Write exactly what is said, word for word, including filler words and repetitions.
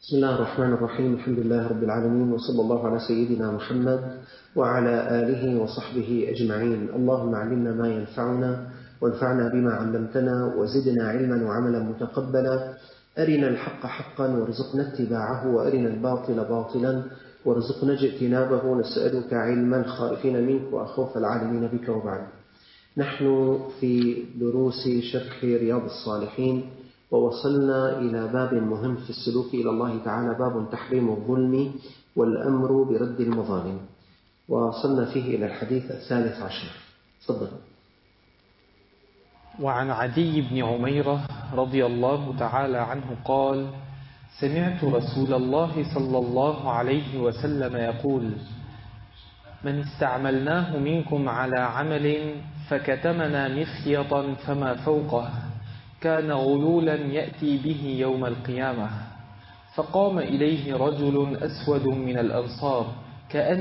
بسم الله الرحمن الرحيم. الحمد لله رب العالمين، وصلى الله على سيدنا محمد وعلى آله وصحبه أجمعين. اللهم علمنا ما ينفعنا وانفعنا بما علمتنا وزدنا علما وعملا متقبلا. أرنا الحق حقا وارزقنا اتباعه، وأرنا الباطل باطلا وارزقنا اجتنابه. نسألك علما خائفين منك وأخوف العالمين بك. وبعد، نحن في دروس شرح رياض الصالحين، ووصلنا إلى باب مهم في السلوك إلى الله تعالى، باب تحريم الظلم والأمر برد المظالم، ووصلنا فيه إلى الحديث الثالث عشر. تفضل. وعن عدي بن عميرة رضي الله تعالى عنه قال: سمعت رسول الله صلى الله عليه وسلم يقول: من استعملناه منكم على عمل فكتمنا مخيطا فما فوقه كان غلولا يأتي به يوم القيامة. فقام إليه رجل أسود من الأنصار كأن